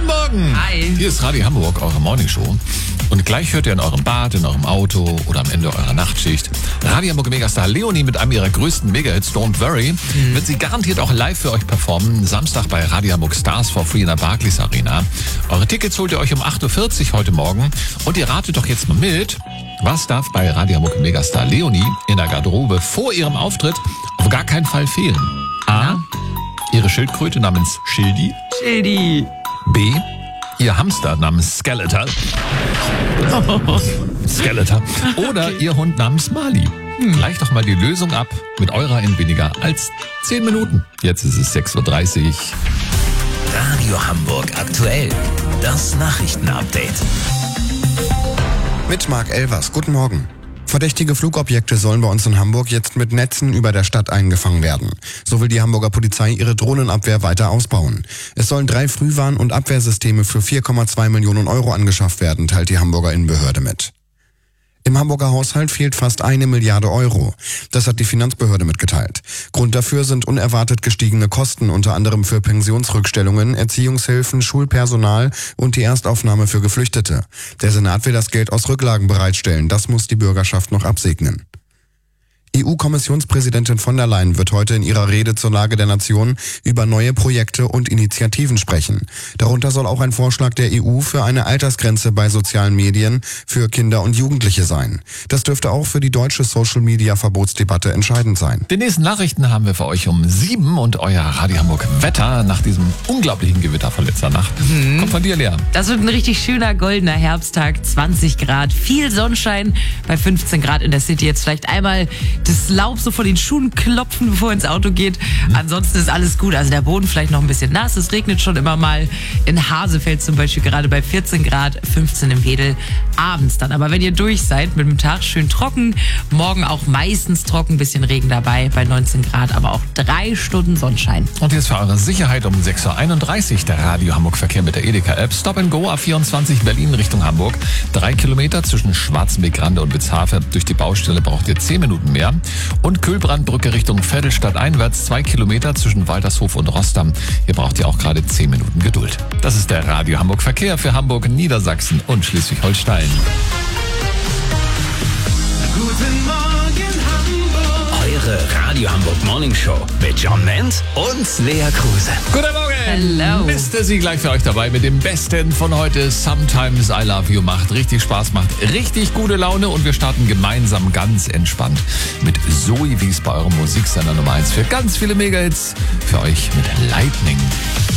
Morgen. Hi. Hier ist Radio Hamburg, eure Morningshow. Und gleich hört ihr in eurem Bad, in eurem Auto oder am Ende eurer Nachtschicht Radio Hamburg Megastar Leonie mit einem ihrer größten Mega-Hits, Don't Worry. Wird sie garantiert auch live für euch performen. Samstag bei Radio Hamburg Stars for Free in der Barclays Arena. Eure Tickets holt ihr euch um 8.40 Uhr heute Morgen. Und ihr ratet doch jetzt mal mit, was darf bei Radio Hamburg Megastar Leonie in der Garderobe vor ihrem Auftritt auf gar keinen Fall fehlen? A. Ihre Schildkröte namens Schildi. Schildi. B. Ihr Hamster namens Skeletor. Skeletor. Oder ihr Hund namens Mali. Gleich doch mal die Lösung ab mit eurer in weniger als 10 Minuten. Jetzt ist es 6.30 Uhr. Radio Hamburg aktuell. Das Nachrichtenupdate. Mit Marc Elvers. Guten Morgen. Verdächtige Flugobjekte sollen bei uns in Hamburg jetzt mit Netzen über der Stadt eingefangen werden. So will die Hamburger Polizei ihre Drohnenabwehr weiter ausbauen. Es sollen 3 Frühwarn- und Abwehrsysteme für 4,2 Millionen Euro angeschafft werden, teilt die Hamburger Innenbehörde mit. Im Hamburger Haushalt fehlt fast 1 Milliarde Euro. Das hat die Finanzbehörde mitgeteilt. Grund dafür sind unerwartet gestiegene Kosten, unter anderem für Pensionsrückstellungen, Erziehungshilfen, Schulpersonal und die Erstaufnahme für Geflüchtete. Der Senat will das Geld aus Rücklagen bereitstellen. Das muss die Bürgerschaft noch absegnen. EU-Kommissionspräsidentin von der Leyen wird heute in ihrer Rede zur Lage der Nation über neue Projekte und Initiativen sprechen. Darunter soll auch ein Vorschlag der EU für eine Altersgrenze bei sozialen Medien für Kinder und Jugendliche sein. Das dürfte auch für die deutsche Social-Media-Verbotsdebatte entscheidend sein. Die nächsten Nachrichten haben wir für euch um 7 und euer Radio Hamburg Wetter nach diesem unglaublichen Gewitter von letzter Nacht. Kommt von dir, Lea. Das wird ein richtig schöner goldener Herbsttag. 20 Grad, viel Sonnenschein. Bei 15 Grad in der City jetzt vielleicht einmal das Laub so von den Schuhen klopfen, bevor ins Auto geht. Ansonsten ist alles gut. Also der Boden vielleicht noch ein bisschen nass. Es regnet schon immer mal. In Hasefeld zum Beispiel gerade bei 14 Grad, 15 im Wedel. Abends dann. Aber wenn ihr durch seid mit dem Tag, schön trocken. Morgen auch meistens trocken, bisschen Regen dabei bei 19 Grad. Aber auch 3 Stunden Sonnenschein. Und jetzt für eure Sicherheit um 6.31 Uhr der Radio Hamburg Verkehr mit der Edeka-App. Stop and Go A24 Berlin Richtung Hamburg. 3 Kilometer zwischen Schwarzenbeck, Rande und Witzhafe. Durch die Baustelle braucht ihr 10 Minuten mehr. Und Kühlbrandbrücke Richtung Vettelstadt einwärts, 2 Kilometer zwischen Waltershof und Rostock. Hier braucht ihr auch gerade 10 Minuten Geduld. Das ist der Radio Hamburg Verkehr für Hamburg, Niedersachsen und Schleswig-Holstein. Guten Morgen Hamburg. Eure Radio Hamburg Morning Show mit John Ment und Lea Kruse. Guten Morgen! Hello. Mr. Sie gleich für euch dabei mit dem Besten von heute. Sometimes I Love You macht richtig Spaß, macht richtig gute Laune und wir starten gemeinsam ganz entspannt mit Zoe Wies bei eurem Musiksender Nummer 1 für ganz viele Mega-Hits. Für euch mit Lightning.